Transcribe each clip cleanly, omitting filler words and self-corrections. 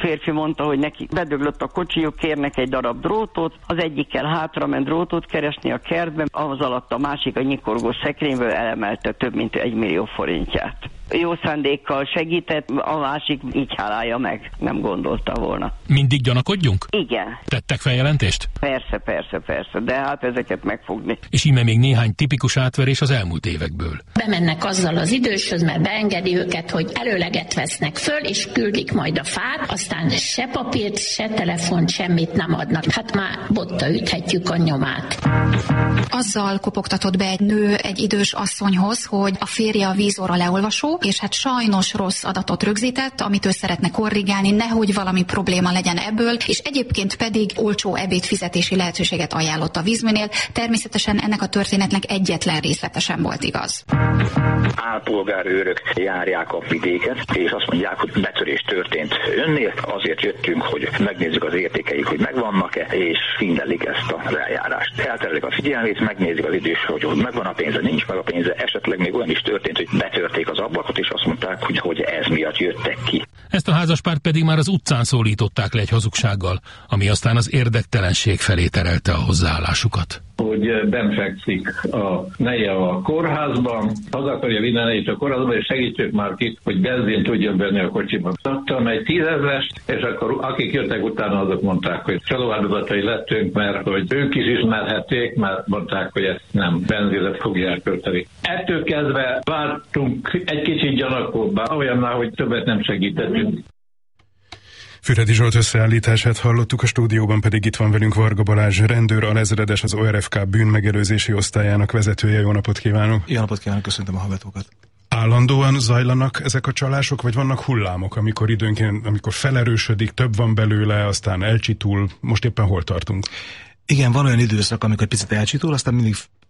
férfi mondta, hogy neki bedöglött a kocsijuk, kérnek egy darab drótot, az egyikkel hátrament drótot keresni a kertben, ahhoz alatt a másik a nyikorgó szekrényből elemelte több mint 1 millió forintját. Jó szándékkal segített, a másik így hálálja meg, nem gondolta volna. Mindig gyanakodjunk? Igen. Tettek feljelentést? Persze, de hát ezeket megfogni. És íme még néhány tipikus átverés az elmúlt évekből. Bemennek azzal az időshöz, mert beengedi őket, hogy előleget vesznek föl, és küldik majd a fát, aztán se papírt, se telefont, semmit nem adnak. Hát már botta üthetjük a nyomát. Azzal kopogtatott be egy nő egy idős asszonyhoz, hogy a férje a vízóra leolvasó, és hát sajnos rossz adatot rögzített, amit ő szeretne korrigálni, nehogy valami probléma legyen ebből, és egyébként pedig olcsó ebédfizetési lehetőséget ajánlott a vízműnél. Természetesen ennek a történetnek egyetlen részlete sem volt igaz. Állampolgárőrök járják a vidéket, és azt mondják, hogy betörés történt önnél, azért jöttünk, hogy megnézzük az értékeik, hogy megvannak-e, és findelik ezt az eljárást. Elterelik a figyelmét, megnézik az idős, hogy megvan a pénze, nincs meg a pénze, esetleg még olyan is történt, hogy betörték az ablakot, és azt mondták, hogy ez miatt jöttek ki. Ezt a házaspárt pedig már az utcán szólították le egy hazugsággal, ami aztán az érdektelenség felé terelte a hozzáállásukat. Hogy benfekszik a neje a kórházban, haza akarja vinni a nejét a kórházba, és segítsük már ki, hogy benzin tudjon venni a kocsiban. Adtam egy 10 000-est, és akkor akik jöttek utána, azok mondták, hogy csalóáldozatai lettünk, mert hogy ők is ismerhették, mert mondták, hogy ezt nem benzinre fogja elkölteni. Ettől kezdve vártunk egy kicsit gyanakóbbá, olyanná, hogy többet nem segítettünk. Füredi Zsolt összeállítását hallottuk, a stúdióban pedig itt van velünk Varga Balázs, rendőr, alezredes, az ORFK bűnmegelőzési osztályának vezetője. Jó napot kívánok! Jó napot kívánok, köszöntöm a hallgatókat! Állandóan zajlanak ezek a csalások, vagy vannak hullámok, amikor időnként, amikor felerősödik, több van belőle, aztán elcsitul, most éppen hol tartunk? Igen, van olyan időszak, amikor picit elcsitul, aztán mindig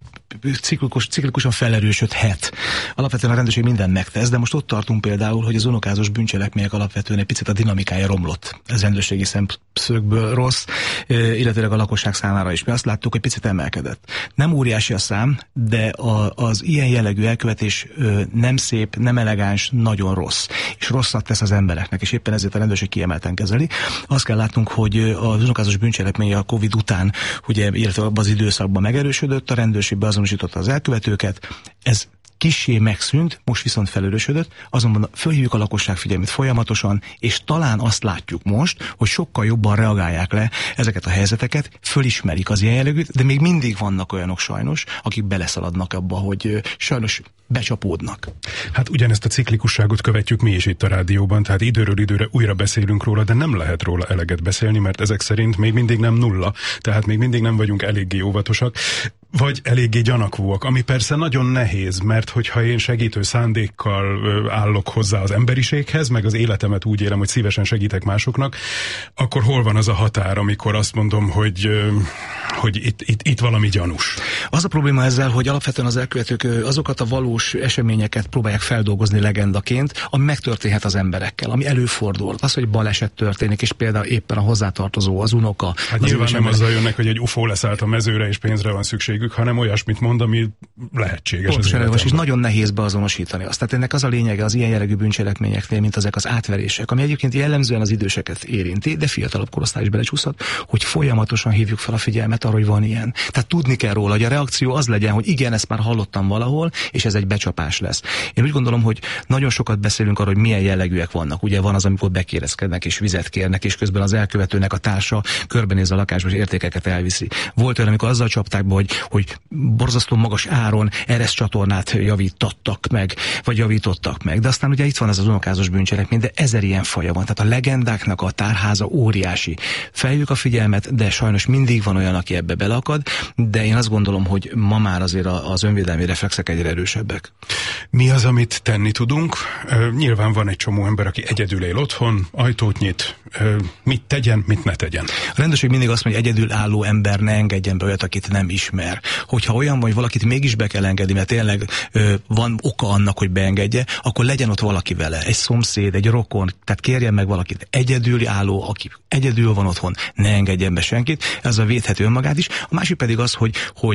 ciklikusan felerősödhet. Alapvetően a rendőrség mindent megtesz, de most ott tartunk például, hogy az unokázós bűncselekmények alapvetően egy picit a dinamikája romlott. Ez rendőrségi szemszögből rossz, illetőleg a lakosság számára is. Mi azt láttuk, hogy picit emelkedett. Nem óriási a szám, de az ilyen jellegű elkövetés nem szép, nem elegáns, nagyon rossz. És rosszat tesz az embereknek, és éppen ezért a rendőrség kiemelten kezeli. Azt kell látnunk, hogy az unokázós bűncselekmény a Covid után, ugye, illetve abban az időszakban megerősödött, a rendőrség beazonosította az elkövetőket, ez kissé megszűnt, most viszont felerősödött, azonban fölhívjuk a lakosság figyelmét folyamatosan, és talán azt látjuk most, hogy sokkal jobban reagálják le ezeket a helyzeteket, fölismerik az ilyen jellegűt, de még mindig vannak olyanok sajnos, akik beleszaladnak abba, hogy sajnos becsapódnak. Hát ugyanezt a ciklikusságot követjük mi is itt a rádióban, tehát időről időre újra beszélünk róla, de nem lehet róla eleget beszélni, mert ezek szerint még mindig nem nulla, tehát még mindig nem vagyunk eléggé óvatosak, vagy eléggé gyanakvóak, ami persze nagyon nehéz, mert hogyha én segítő szándékkal állok hozzá az emberiséghez, meg az életemet úgy élem, hogy szívesen segítek másoknak, akkor hol van az a határ, amikor azt mondom, hogy itt valami gyanús? Az a probléma ezzel, hogy alapvetően az elkövetők azokat a valós eseményeket próbálják feldolgozni legendaként, ami megtörténhet az emberekkel, ami előfordul. Az, hogy baleset történik, és például éppen a hozzátartozó, az unoka. Hát nyilván nem azzal jönnek, hogy egy UFO leszállt a mezőre, és pénzre van szükségük, hanem olyasmit mond, ami lehetséges. Pontosan, és nagyon nehéz beazonosítani azt. Tehát ennek az a lényege az ilyen jellegű bűncselekményeknél, mint ezek az átverések, ami egyébként jellemzően az időseket érinti, de fiatalabb korosztály is belecsúszhat, hogy folyamatosan hívjuk fel a figyelmet arra, hogy van ilyen. Tehát tudni kell róla, hogy a reakció az legyen, hogy igen, ezt már hallottam valahol, és ez egy becsapás lesz. Én úgy gondolom, hogy nagyon sokat beszélünk arról, hogy milyen jellegűek vannak. Ugye van az, amikor bekérezkednek és vizet kérnek, és közben az elkövetőnek a társa körbenéz a lakásba, és értékeket elviszi. Volt olyan, amikor azzal csapták be, hogy borzasztó magas áron ereszcsatornát javítottak meg. De aztán ugye itt van ez az unokázós bűncselekmény, de 1000 ilyen faja van. Tehát a legendáknak a tárháza óriási. Feljük a figyelmet, de sajnos mindig van olyan, aki ebbe beleakad, de én azt gondolom, hogy ma már azért az önvédelmi reflexek egyre erősebbek. Mi az, amit tenni tudunk? Nyilván van egy csomó ember, aki egyedül él otthon, ajtót nyit, mit tegyen, mit ne tegyen. A rendőrség mindig azt mondja, hogy egyedülálló ember ne engedjen be olyat, akit nem ismer. Hogyha olyan vagy valakit mégis be kell engedni, mert tényleg van oka annak, hogy beengedje, akkor legyen ott valaki vele, egy szomszéd, egy rokon, tehát kérjen meg valakit. Egyedülálló, aki egyedül van otthon, ne engedjen be senkit, ezzel védheti önmagát is. A másik pedig az, hogy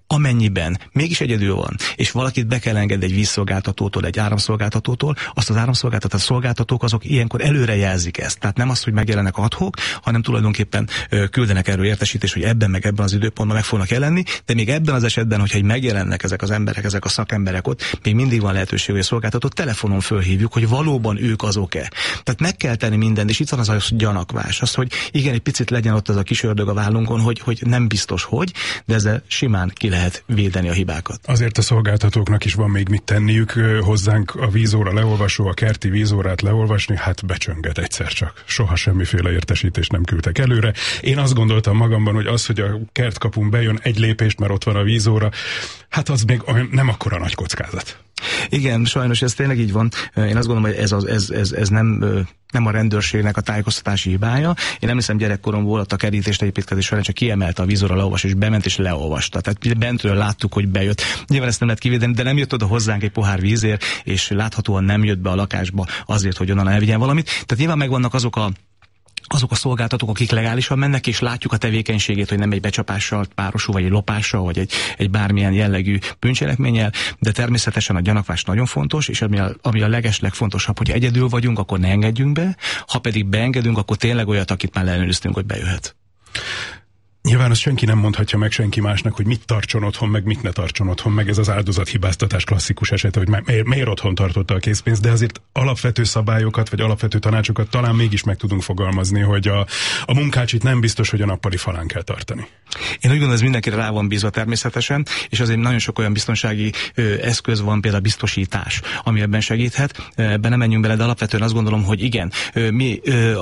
amennyiben mégis egyedül van, és valakit be kell engedni egy vízszolgáltatótól, egy áramszolgáltatótól, azt az áramszolgáltató szolgáltatók azok ilyenkor előre jelzik ezt. Tehát nem az, hogy megjelennek ad hoc, hanem tulajdonképpen küldenek erről értesítést, hogy ebben meg ebben az időpontban meg fognak jelenni, de még ebben az esetben, hogyha megjelennek ezek az emberek, ezek a szakemberek ott, még mindig van lehetőség, hogy a szolgáltatót telefonon fölhívjuk, hogy valóban ők azok-e. Tehát meg kell tenni mindent, és itt van az a gyanakvás, az, hogy igen, egy picit legyen ott az a kis ördög a vállunkon, hogy nem biztos, hogy, de ezzel simán ki lehet védeni a hibákat. Azért a szolgáltatóknak is van még mit tenniük, hozzánk a vízóra leolvasó, a kerti vízórát leolvasni, hát becsönget egyszer csak. Soha semmiféle értesítést nem küldtek előre. Én azt gondoltam magamban, hogy az, hogy a kertkapun bejön egy lépést, mert ott van a vízóra, hát az még nem akkora nagy kockázat. Igen, sajnos ez tényleg így van. Én azt gondolom, hogy ez nem a rendőrségnek a tájékoztatási hibája. Én emlékszem, gyerekkoromból ott a kerítést építkezés során csak kiemelte a vízóra leolvas, és bement és leolvasta. Tehát bentről láttuk, hogy bejött. Nyilván ezt nem lehet kivédeni, de nem jött oda hozzánk egy pohár vízért, és láthatóan nem jött be a lakásba azért, hogy onnan elvigyen valamit. Tehát nyilván megvannak azok a szolgáltatók, akik legálisan mennek, és látjuk a tevékenységét, hogy nem egy becsapással párosul, vagy egy lopással, vagy egy bármilyen jellegű bűncselekménnyel, de természetesen a gyanakvás nagyon fontos, és ami a legfontosabb, hogy egyedül vagyunk, akkor ne engedjünk be, ha pedig beengedünk, akkor tényleg olyat, akit már ellenőriztünk, hogy bejöhet. Nyilván azt senki nem mondhatja meg senki másnak, hogy mit tartson otthon, meg mit ne tartson otthon, meg ez az áldozathibáztatás klasszikus esete, hogy miért otthon tartotta a készpénzt, de azért alapvető szabályokat, vagy alapvető tanácsokat talán mégis meg tudunk fogalmazni, hogy a munkácsit nem biztos, hogy a nappali falán kell tartani. Én úgy gondolom, ez mindenkire rá van bízva természetesen, és azért nagyon sok olyan biztonsági eszköz van, például biztosítás, ami ebben segíthet. Ebben nem menjünk bele, de alapvetően azt gondolom, hogy igen, mi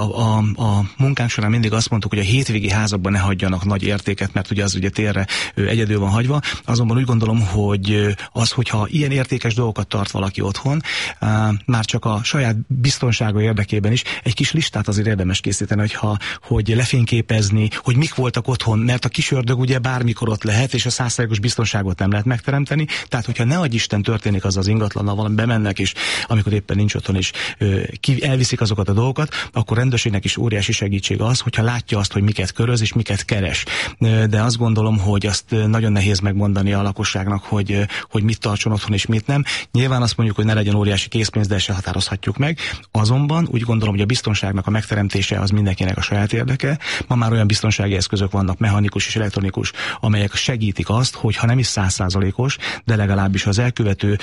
a munkánk során mindig azt mondtuk, hogy a hétvégi házakban ne hagyjanak nagy értéket, mert ugye az ugye térre egyedül van hagyva. Azonban úgy gondolom, hogy az, hogyha ilyen értékes dolgokat tart valaki otthon, már csak a saját biztonsága érdekében is egy kis listát azért érdemes készíteni, hogy lefényképezni, hogy mik voltak otthon, mert a kis ördög ugye bármikor ott lehet, és a 100%-os biztonságot nem lehet megteremteni. Tehát, hogyha ne adj Isten történik az ingatlannal, valami bemennek, és amikor éppen nincs otthon, és elviszik azokat a dolgokat, akkor rendőrségnek is óriási segítség az, hogyha látja azt, hogy miket köröz és miket keres. De azt gondolom, hogy azt nagyon nehéz megmondani a lakosságnak, hogy mit tartson otthon és mit nem. Nyilván azt mondjuk, hogy ne legyen óriási készpénz, de se határozhatjuk meg. Azonban úgy gondolom, hogy a biztonságnak a megteremtése az mindenkinek a saját érdeke. Ma már olyan biztonsági eszközök vannak, mechanikus és elektronikus, amelyek segítik azt, hogy ha nem is 100%-os, de legalábbis az elkövető,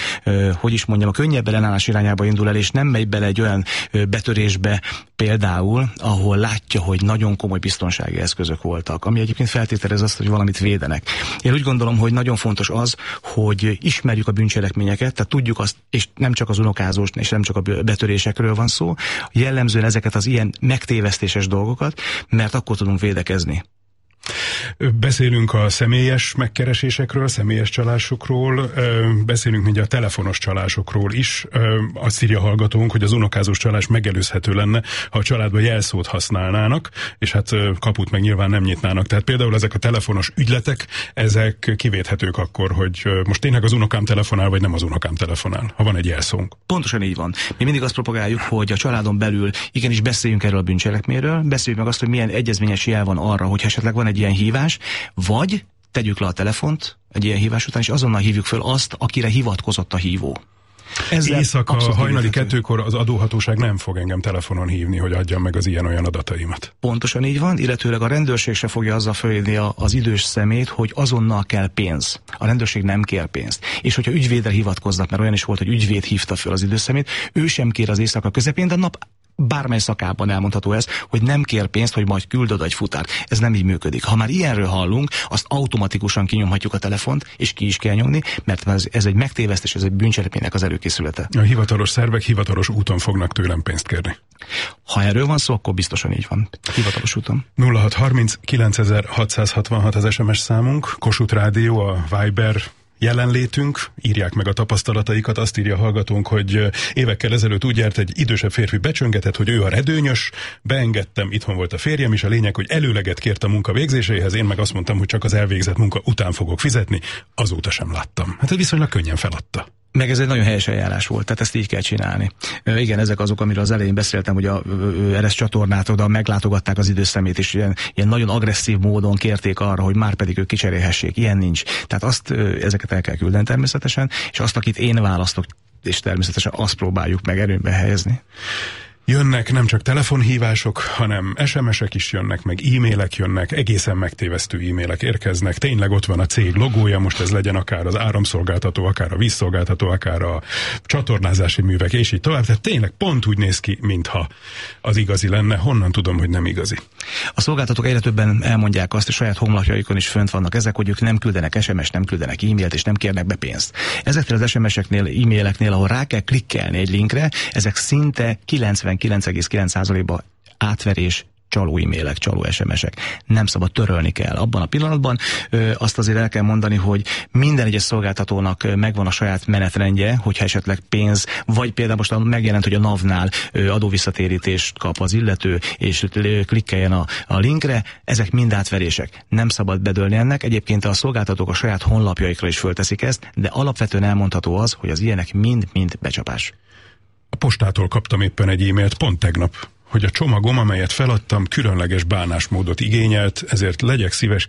a könnyebb ellenállás irányába indul el, és nem megy bele egy olyan betörésbe például, ahol látja, hogy nagyon komoly biztonsági eszközök voltak, ami egyébként feltételez azt, hogy valamit védenek. Én úgy gondolom, hogy nagyon fontos az, hogy ismerjük a bűncselekményeket, tehát tudjuk azt, és nem csak az unokázós, és nem csak a betörésekről van szó, jellemzően ezeket az ilyen megtévesztéses dolgokat, mert akkor tudunk védekezni. Beszélünk a személyes megkeresésekről, személyes csalásokról, beszélünk mindjárt a telefonos csalásokról is. Azt írja hallgatónk, hogy az unokázós csalás megelőzhető lenne, ha a családban jelszót használnának, és hát kaput meg nyilván nem nyitnának. Tehát például ezek a telefonos ügyletek, ezek kivédhetők akkor, hogy most tényleg az unokám telefonál, vagy nem az unokám telefonál, ha van egy jelszónk. Pontosan így van. Mi mindig azt propagáljuk, hogy a családon belül igenis beszéljünk erről a bűncselekményről, beszéljük meg azt, hogy milyen egyezményes jel van arra, hogy esetleg van egy ilyen hívás, vagy tegyük le a telefont egy ilyen hívás után, és azonnal hívjuk föl azt, akire hivatkozott a hívó. Éjszaka hajnali 2-kor az adóhatóság nem fog engem telefonon hívni, hogy adjam meg az ilyen-olyan adataimat. Pontosan így van, illetőleg a rendőrség se fogja azzal fölírni az idős szemét, hogy azonnal kell pénz. A rendőrség nem kér pénzt. És hogyha ügyvédre hivatkoznak, mert olyan is volt, hogy ügyvéd hívta föl az idős szemét, ő sem kér az éjszaka közepén, de nap bármely szakában elmondható ez, hogy nem kér pénzt, hogy majd küldöd egy futárt. Ez nem így működik. Ha már ilyenről hallunk, azt automatikusan kinyomhatjuk a telefont, és ki is kell nyomni, mert ez egy megtévesztés, ez egy bűncselekménynek az előkészülete. A hivatalos szervek hivatalos úton fognak tőlem pénzt kérni. Ha erről van szó, akkor biztosan így van. Hivatalos úton. 0630 9666 az SMS számunk, Kossuth Rádió, a Viber jelenlétünk, írják meg a tapasztalataikat, azt írja a hallgatónk, hogy évekkel ezelőtt úgy járt, egy idősebb férfi becsöngetett, hogy ő a redőnyös, beengedtem, itthon volt a férjem is, a lényeg, hogy előleget kért a munka végzéséhez, én meg azt mondtam, hogy csak az elvégzett munka után fogok fizetni, azóta sem láttam. Hát viszonylag könnyen feladta. Meg ez egy nagyon helyes eljárás volt, tehát ezt így kell csinálni. Igen, ezek azok, amiről az elején beszéltem, hogy a Eresz csatornát oda meglátogatták az időszemét, és ilyen nagyon agresszív módon kérték arra, hogy már pedig ők kicserélhessék. Ilyen nincs. Tehát ezeket el kell küldeni természetesen, és azt, akit én választok, és természetesen azt próbáljuk meg erőnbe helyezni. Jönnek nem csak telefonhívások, hanem SMS-ek is jönnek, meg e-mailek jönnek, egészen megtévesztő e-mailek érkeznek. Tényleg ott van a cég logója, most ez legyen akár az áramszolgáltató, akár a vízszolgáltató, akár a csatornázási művek, és így tovább. Tehát tényleg pont úgy néz ki, mintha az igazi lenne. Honnan tudom, hogy nem igazi? A szolgáltatók egyre többen elmondják azt, és saját honlapjaikon is fönt vannak ezek, hogy ők nem küldenek SMS-t, nem küldenek e-mailt, és nem kérnek be pénzt. Ezeknél az SMS-eknél, e-maileknél, ahol rá kell klikkelni egy linkre, ezek szinte 99,9%-ban átverés, csaló e-mailek, csaló SMS-ek. Nem szabad, törölni kell. Abban a pillanatban azt azért el kell mondani, hogy minden egyes szolgáltatónak megvan a saját menetrendje, hogyha esetleg pénz, vagy például most megjelent, hogy a NAV-nál adóvisszatérítést kap az illető, és klikkeljen a linkre, ezek mind átverések. Nem szabad bedőlni ennek. Egyébként a szolgáltatók a saját honlapjaikra is fölteszik ezt, de alapvetően elmondható az, hogy az ilyenek mind becsapás. A postától kaptam éppen egy e-mailt pont tegnap, hogy a csomagom, amelyet feladtam, különleges bánásmódot igényelt, ezért legyek szíves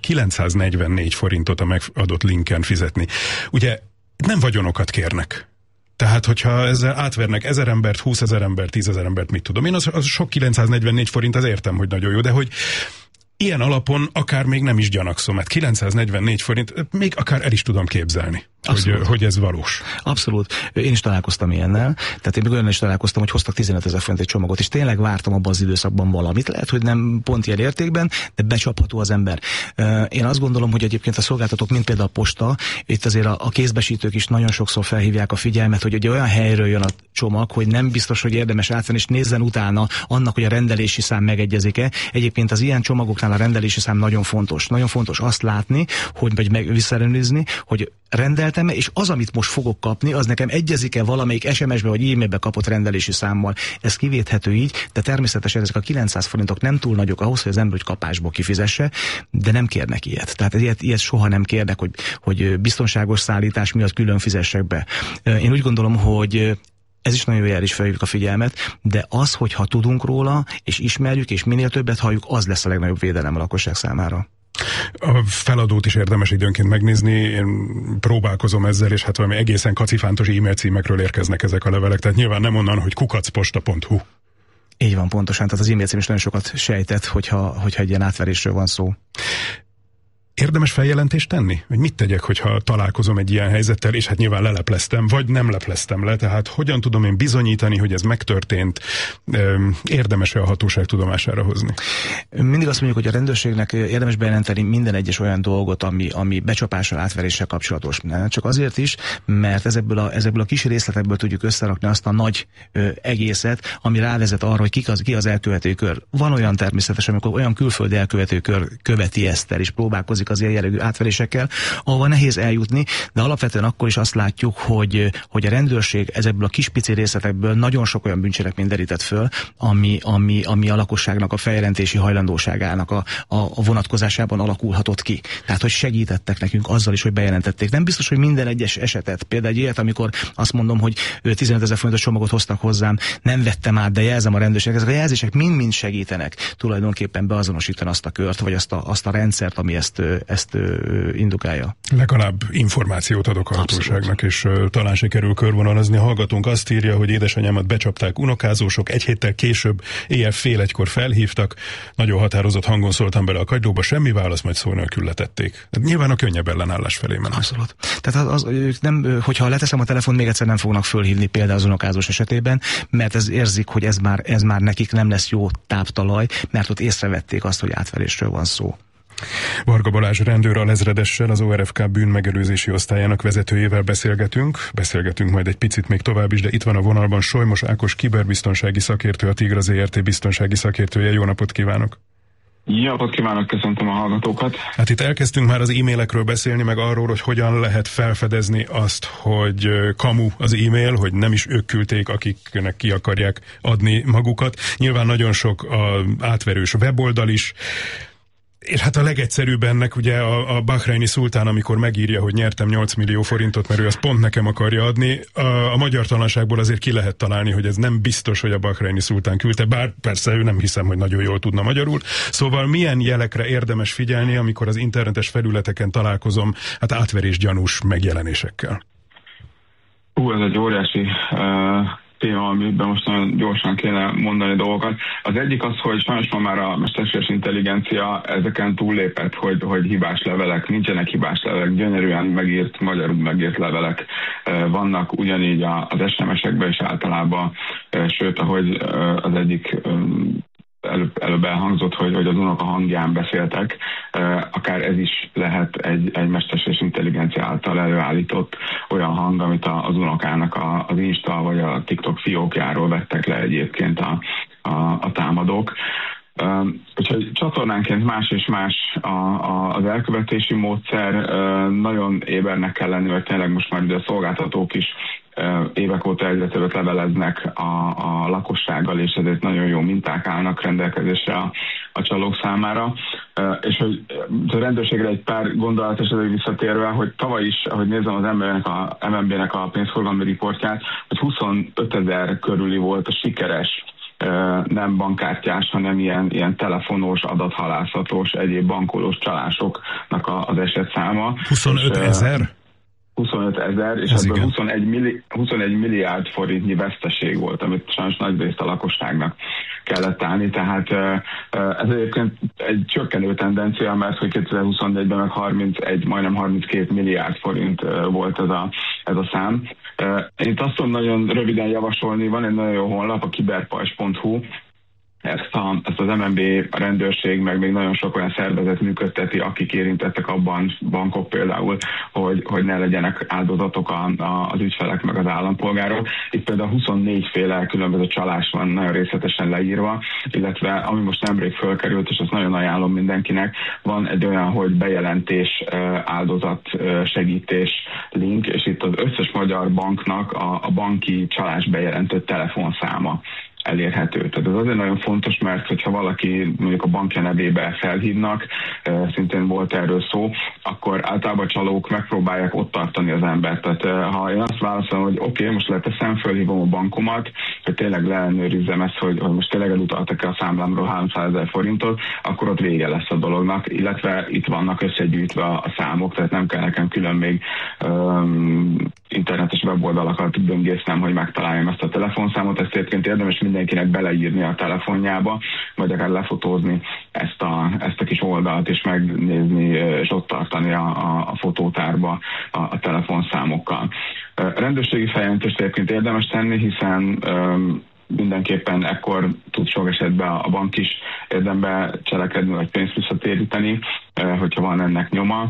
944 forintot a megadott linken fizetni. Ugye nem vagyonokat kérnek. Tehát, hogyha ezzel átvernek 1000 embert, 20 000 embert, 10 000 embert, mit tudom. Én az sok 944 forint, az értem, hogy nagyon jó, de hogy ilyen alapon akár még nem is gyanakszom, mert 944 forint, még akár el is tudom képzelni, hogy ez valós. Abszolút. Én is találkoztam ilyennel, tehát én még olyan is találkoztam, hogy hoztak 15 000 forint egy csomagot, és tényleg vártam abban az időszakban valamit. Lehet, hogy nem pont ilyen értékben, de becsapható az ember. Én azt gondolom, hogy egyébként a szolgáltatók, mint például a posta, itt azért a kézbesítők is nagyon sokszor felhívják a figyelmet, hogy ugye olyan helyről jön a csomag, hogy nem biztos, hogy érdemes átvenni, és nézzen utána annak, hogy a rendelési szám megegyezik-e. Egyébként az ilyen csomagoknál a rendelési szám nagyon fontos. Nagyon fontos azt látni, vagy visszaellenőrizni, hogy rendeltem, és az, amit most fogok kapni, az nekem egyezik-e valamelyik SMS-be vagy e-mailbe kapott rendelési számmal. Ez kivéthető így, de természetesen ezek a 900 forintok nem túl nagyok ahhoz, hogy az ember kapásból kifizesse, de nem kérnek ilyet. Tehát ilyet soha nem kérnek, hogy biztonságos szállítás miatt külön fizessek be. Én úgy gondolom, hogy ez is nagyon jól is felhívjuk a figyelmet, de az, hogyha tudunk róla, és ismerjük, és minél többet halljuk, az lesz a legnagyobb védelem a lakosság számára. A feladót is érdemes időnként megnézni, én próbálkozom ezzel, és hát valami egészen kacifántos e-mail címekről érkeznek ezek a levelek, tehát nyilván nem onnan, hogy kukacposta.hu. Így van, pontosan, tehát az e-mail cím is nagyon sokat sejtett, hogyha egy ilyen átverésről van szó. Érdemes feljelentést tenni? Hogy mit tegyek, hogyha találkozom egy ilyen helyzettel, és hát nyilván lelepleztem, vagy nem lepleztem le, tehát hogyan tudom én bizonyítani, hogy ez megtörtént, érdemes-e a hatóság tudomására hozni? Mindig azt mondjuk, hogy a rendőrségnek érdemes bejelenteni minden egyes olyan dolgot, ami becsapással, átveréssel kapcsolatos. Csak azért is, mert ezekből a kis részletekből tudjuk összerakni azt a nagy egészet, ami rávezet arra, hogy ki az elkövető kör. Van olyan természetesen, amikor olyan külföldi elkövető kör követi ezt el, és próbálkozik az ilyen jellegű átverésekkel, ahova nehéz eljutni, de alapvetően akkor is azt látjuk, hogy a rendőrség ezekből a kis pici részletekből nagyon sok olyan bűncselekményt derített föl, ami a lakosságnak a feljelentési hajlandóságának a vonatkozásában alakulhatott ki. Tehát, hogy segítettek nekünk azzal is, hogy bejelentették. Nem biztos, hogy minden egyes esetet, például egy ilyet, amikor azt mondom, hogy 15 000 forintos csomagot hoztak hozzám, nem vettem át, de jelzem a rendőrségnek. Ezek a jelzések mind-mind segítenek tulajdonképpen beazonosítani azt a kört, vagy azt a rendszert, ami ezt indukálja. Legalább információt adok a hatóságnak, és talán sikerül körvonalazni. A hallgatónk azt írja, hogy édesanyámat becsapták unokázósok, egy héttel később éjjel 12:30 felhívtak, nagyon határozott hangon szóltam bele a kagylóba, semmi válasz, majd szó nélkül letették. Nyilván a könnyebb ellenállás felé mennek. Abszolút. Tehát hogyha leteszem a telefon, még egyszer nem fognak fölhívni például az unokázós esetében, mert érzik, hogy ez már nekik nem lesz jó táptalaj, mert ott észrevették azt, hogy átverésről van szó. Varga Balázs rendőr alezredessel, az ORFK bűnmegelőzési osztályának vezetőjével beszélgetünk majd egy picit még tovább is, de itt van a vonalban Solymos Ákos kiberbiztonsági szakértő, a Tigra ZRT biztonsági szakértője. Jó napot kívánok! Jó napot kívánok, köszöntöm a hallgatókat! Hát itt elkezdtünk már az e-mailekről beszélni, meg arról, hogy hogyan lehet felfedezni azt, hogy kamu az e-mail, hogy nem is ők küldték, akiknek ki akarják adni magukat. Nyilván nagyon sok átverős weboldal is. És hát a legegyszerűbb ennek ugye a bahreini szultán, amikor megírja, hogy nyertem 8 millió forintot, mert ő azt pont nekem akarja adni, a magyartalanságból azért ki lehet találni, hogy ez nem biztos, hogy a bahreini szultán küldte, bár persze ő nem hiszem, hogy nagyon jól tudna magyarul. Szóval milyen jelekre érdemes figyelni, amikor az internetes felületeken találkozom hát átverésgyanús megjelenésekkel? Ez egy óriási téma, amiben most nagyon gyorsan kéne mondani dolgokat. Az egyik az, hogy sajnos ma már a mesterséges intelligencia ezeken túllépett, hogy hibás levelek, nincsenek hibás levelek, gyönyörűen megírt, magyarul megírt levelek vannak, ugyanígy az SMS-ekben is általában, sőt, ahogy az egyik előbb elhangzott, hogy az unoka hangján beszéltek, akár ez is lehet egy mesterséges intelligencia által előállított olyan hang, amit az unokának az Insta vagy a TikTok fiókjáról vettek le egyébként a támadók. Úgyhogy csatornánként más és más az elkövetési módszer, nagyon ébernek kell lenni, hogy tényleg most már a szolgáltatók is évek óta egyre többet leveleznek a lakossággal, és ezért nagyon jó minták állnak rendelkezésre a csalók számára. És hogy a rendőrségre egy pár gondolat esetleg visszatérve, hogy tavaly is, ahogy nézem az MNB-nek a pénzforgalmi riportját, hogy 25 000 körüli volt a sikeres nem bankkártyás, hanem ilyen telefonos, adathalászatos, egyéb bankolós csalásoknak az esetszáma. 25 000? 25 000, és ebből 21 milliárd forintnyi veszteség volt, amit sajnos nagy részt a lakosságnak kellett állni, tehát ez egyébként egy csökkenő tendencia, mert hogy 2024-ben meg majdnem 32 milliárd forint volt ez a szám. Én azt tudom nagyon röviden javasolni, van egy nagyon jó honlap, a kiberpajzs.hu, ezt az MNB, a rendőrség, meg még nagyon sok olyan szervezet működteti, akik érintettek abban, bankok például, hogy ne legyenek áldozatok az ügyfelek meg az állampolgárok. Itt például 24 féle különböző csalás van nagyon részletesen leírva, illetve ami most nemrég fölkerült, és azt nagyon ajánlom mindenkinek, van egy olyan, hogy bejelentés, áldozat segítés link, és itt az összes magyar banknak a banki csalás bejelentő telefonszáma elérhető. Tehát ez azért nagyon fontos, mert hogyha valaki mondjuk a bankja nevébe felhívnak, szintén volt erről szó, akkor általában a csalók megpróbálják ott tartani az embert. Tehát ha én azt válaszolom, hogy oké, most leteszem, fölhívom a bankomat, hogy tényleg leellenőrizzem ezt, hogy most tényleg elutaltak-e a számlámról 300 000 forintot, akkor ott vége lesz a dolognak, illetve itt vannak összegyűjtve a számok, tehát nem kell nekem külön még internetes weboldalakat böngésznem, hogy megtaláljam ezt a telefonszámot, ezt egyébként érdemes mindenkinek beleírni a telefonjába, vagy akár lefotózni ezt a kis oldalt, és megnézni, és ott tartani a fotótárba a telefonszámokkal. Rendőrségi feljelentést egyébként érdemes tenni, hiszen mindenképpen ekkor tud sok esetben a bank is érdembe cselekedni, vagy pénzt visszatéríteni, hogyha van ennek nyoma.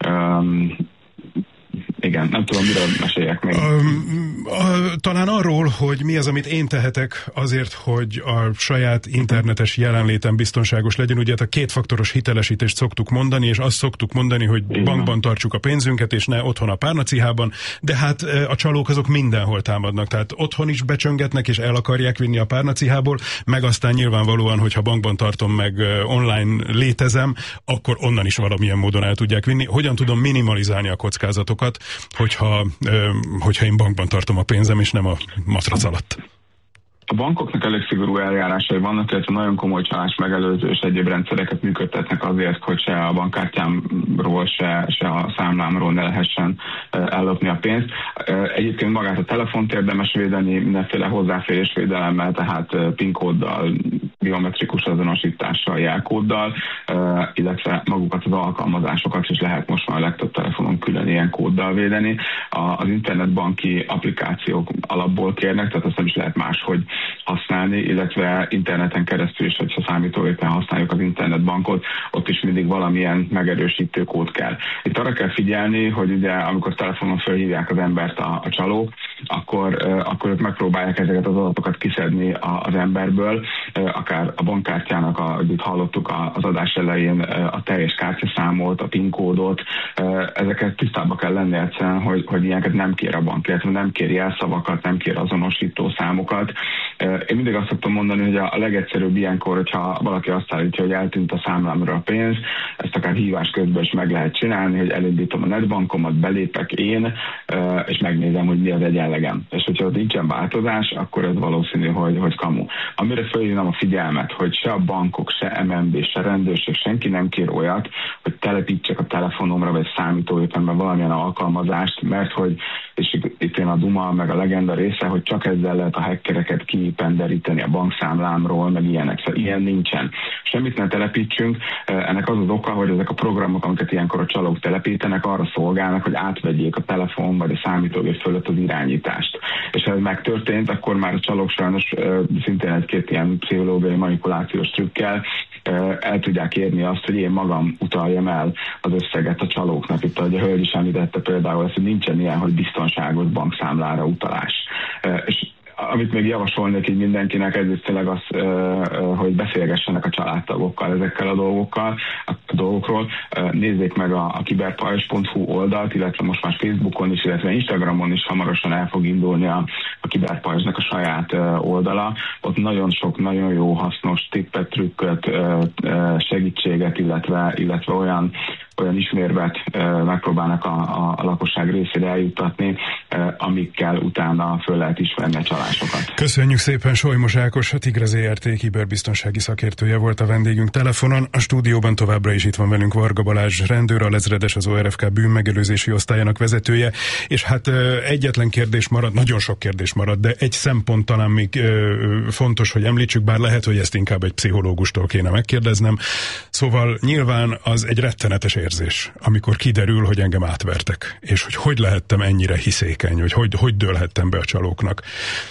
Igen, nem tudom, miről meséljek még. Talán arról, hogy mi az, amit én tehetek azért, hogy a saját internetes jelenlétem biztonságos legyen. Ugye a kétfaktoros hitelesítést szoktuk mondani, és azt szoktuk mondani, hogy bankban tartsuk a pénzünket, és ne otthon a párnacihában, de hát a csalók azok mindenhol támadnak. Tehát otthon is becsöngetnek, és el akarják vinni a párnacihából, meg aztán nyilvánvalóan, hogyha bankban tartom, meg online létezem, akkor onnan is valamilyen módon el tudják vinni. Hogyan tudom minimalizálni a kockázatokat, hogyha én bankban tartom a pénzem, és nem a matrac alatt? A bankoknak elég szigorú eljárásai vannak, illetve nagyon komoly csalás megelőző és egyéb rendszereket működtetnek azért, hogy se a bankkártyámról, se a számlámról ne lehessen ellopni a pénzt. Egyébként magát a telefont érdemes védeni mindenféle hozzáférésvédelemmel, tehát PIN kóddal, biometrikus azonosítással, jelkóddal, illetve magukat az alkalmazásokat is lehet most már a legtöbb telefonon külön ilyen kóddal védeni. Az internetbanki applikációk alapból kérnek, tehát azt nem is lehet máshogy használni, illetve interneten keresztül is, hogyha számítógépen használjuk az internetbankot, ott is mindig valamilyen megerősítő kód kell. Itt arra kell figyelni, hogy ugye amikor telefonon felhívják az embert a csalók, akkor ők megpróbálják ezeket az adatokat kiszedni az emberből, akár a bankkártyának, ahogy hallottuk az adás elején, a teljes kártyaszámot, a PIN kódot, ezeket tisztába kell lenni egyszerűen, hogy ilyeneket nem kér a bank, illetve nem kér jelszavakat, nem kér azonosító számokat, Én mindig azt szoktam mondani, hogy a legegyszerűbb ilyenkor, hogyha valaki azt állítja, hogy eltűnt a számlámra a pénz, ezt akár hívás közben is meg lehet csinálni, hogy elindítom a netbankomat, belépek én, és megnézem, hogy mi az egyenlegem. És hogyha ott nincsen változás, akkor ez valószínű, hogy kamu. Amire felhívnám a figyelmet, hogy se a bankok, se MNB, se rendőrség, senki nem kér olyat, hogy telepítsek a telefonomra vagy számítógépemben valamilyen alkalmazást, mert hogy, és itt én a duma, meg a legenda része, hogy csak ezzel lehet a hackereket kipenderíteni a bankszámlámról, meg ilyenek. Szóval ilyen nincsen. Semmit ne telepítsünk. Ennek az az oka, hogy ezek a programok, amiket ilyenkor a csalók telepítenek, arra szolgálnak, hogy átvegyék a telefon vagy a számítógép fölött az irányítást. És ha ez megtörtént, akkor már a csalók sajnos szintén egy-két ilyen pszichológiai manipulációs trükkel el tudják érni azt, hogy én magam utaljam el az összeget a csalóknak. Itt, ahogy a hölgy is említette például, hogy nincsen ilyen, hogy biztonságos bankszámlára utalás. És amit még javasolnék így mindenkinek, ez tényleg az, hogy beszélgessenek a családtagokkal ezekkel a dolgokról. Nézzék meg a kiberpajzs.hu oldalt, illetve most már Facebookon is, illetve Instagramon is hamarosan el fog indulni a kiberpajzsnak a saját oldala. Ott nagyon sok, nagyon jó, hasznos tippet, trükköt, segítséget, illetve olyan ismérvet megpróbálnak a lakosság részére eljuttatni, amikkel utána föl lehet ismerni a csalásokat. Köszönjük szépen, Solymos Ákos, a Tigre ZRT kiberbiztonsági szakértője volt a vendégünk telefonon. A stúdióban továbbra is itt van velünk Varga Balázs rendőr, alezredes, az ORFK bűnmegelőzési osztályának vezetője, és hát egyetlen kérdés marad, nagyon sok kérdés marad, de egy szempont talán még fontos, hogy említsük, bár lehet, hogy ezt inkább egy pszichológustól kéne megkérdeznem. Szóval nyilván az egy rettenetes érzés, amikor kiderül, hogy engem átvertek, és hogy lehettem ennyire hiszékeny, hogy dőlhettem be a csalóknak.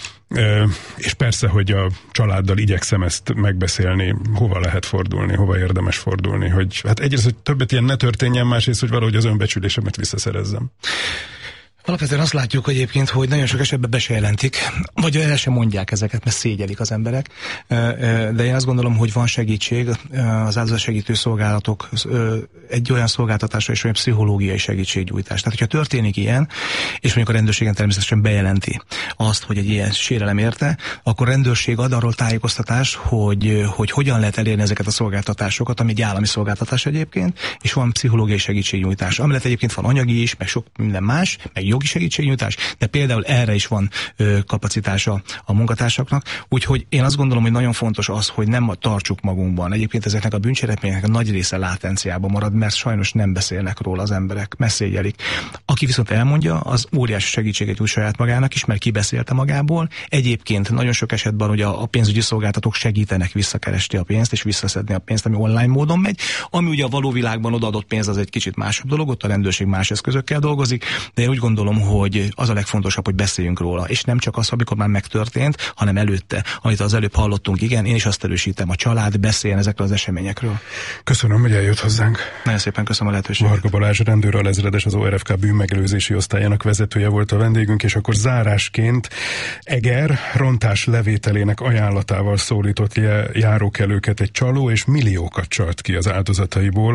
És persze, hogy a családdal igyekszem ezt megbeszélni, hova lehet fordulni, hova érdemes fordulni, hogy hát egyrészt, hogy többet ilyen ne történjen, másrészt, hogy valahogy az önbecsülésemet visszaszerezzem. Alapvetően azt látjuk egyébként, hogy nagyon sok esetben be se jelentik, vagy el sem mondják ezeket, mert szégyelik az emberek. De én azt gondolom, hogy van segítség, az áldozatsegítő szolgálatok egy olyan szolgáltatásra és olyan pszichológiai segítségnyújtás. Tehát, hogyha történik ilyen, és mondjuk a rendőrségen természetesen bejelenti azt, hogy egy ilyen sérelem érte, akkor a rendőrség ad arról tájékoztatást, hogy hogyan lehet elérni ezeket a szolgáltatásokat, ami egy állami szolgáltatás egyébként, és van pszichológiai segítségnyújtás. Amellett egyébként van anyagi is, meg sok minden más, meg jogi segítségnyújtás, de például erre is van kapacitása a munkatársaknak. Úgyhogy én azt gondolom, hogy nagyon fontos az, hogy nem tartsuk magunkban. Egyébként ezeknek a bűncselekményeknek a nagy része látenciában marad, mert sajnos nem beszélnek róla az emberek, messzégyelik. Aki viszont elmondja, az óriási segítséget nyújt saját magának is, mert kibeszélte magából. Egyébként nagyon sok esetben ugye a pénzügyi szolgáltatók segítenek visszakeresni a pénzt és visszaszedni a pénzt, ami online módon megy. Ami ugye a való világban odaadott pénz, az egy kicsit másabb dolog, ott a rendőrség más eszközökkel dolgozik, de én úgy gondolom, hogy az a legfontosabb, hogy beszéljünk róla, és nem csak az, amikor már megtörtént, hanem előtte, amit az előbb hallottunk, igen, én is azt erősítem, a család beszéljen ezekről az eseményekről. Köszönöm, hogy eljött hozzánk. Nagyon szépen köszönöm a lehetőséget. Varga Balázs rendőr, alezredes, az ORFK bűnmegelőzési osztályának vezetője volt a vendégünk, és akkor zárásként Eger rontás levételének ajánlatával szólított járókelőket egy csaló, és milliókat csalt ki az áldozataiból.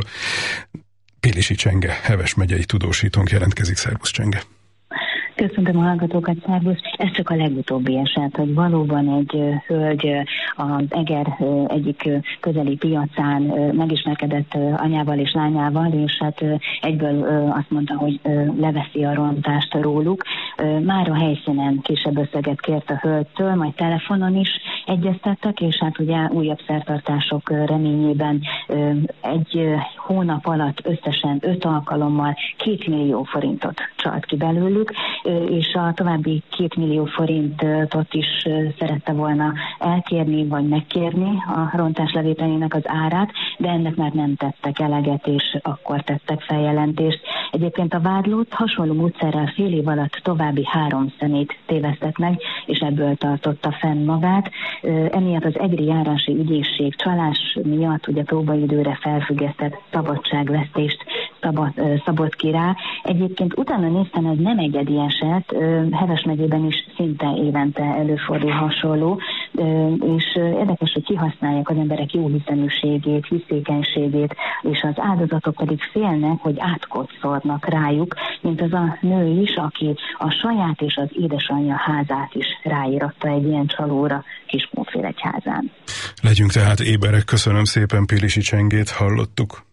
Pilisi Csenge, Heves megyei tudósítónk jelentkezik. Szervusz, Csenge! Köszöntöm a hallgatókat, szervusz! Ez csak a legutóbbi eset, hogy valóban egy hölgy az Eger egyik közeli piacán megismerkedett anyával és lányával, és hát egyből azt mondta, hogy leveszi a rontást róluk. Már a helyszínen kisebb összeget kért a hölgytől, majd telefonon is egyeztettek, és hát ugye újabb szertartások reményében egy hónap alatt összesen 5 alkalommal 2 millió forintot csalt ki belőlük, és a további 2 millió forintot is szerette volna elkérni, vagy megkérni a rontás levételének az árát, de ennek már nem tettek eleget, és akkor tettek feljelentést. Egyébként a vádlott hasonló módszerrel fél év alatt további 3 személyt tévesztett meg, és ebből tartotta fenn magát. Emiatt az egri járási ügyészség csalás miatt ugye próbaidőre felfüggesztett szabadságvesztést szabott ki rá. Egyébként utána néztem, ez nem egyedi eset, Heves megyében is szinte évente előfordul hasonló, és érdekes, hogy kihasználják az emberek jóhiszeműségét, hiszékenységét, és az áldozatok pedig félnek, hogy átkoczornak rájuk, mint az a nő is, aki a saját és az édesanyja házát is ráíratta egy ilyen csalóra Szentszékfélegyházán. Legyünk tehát éberek, köszönöm szépen, Pilisi Csengét hallottuk.